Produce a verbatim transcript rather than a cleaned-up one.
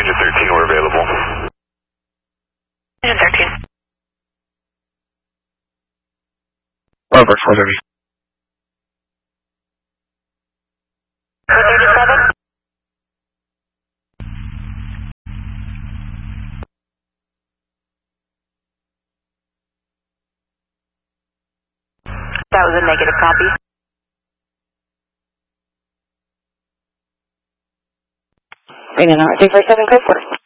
Engine thirteen, we're available. Engine thirteen. Over, four thirty. four thirty-seven. That was a negative copy. Bring in our three four seven, go for it.